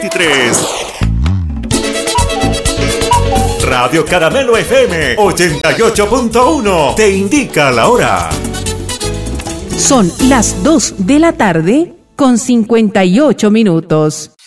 23. Radio Caramelo FM 88.1 te indica la hora. Son las 2 de la tarde con 58 minutos.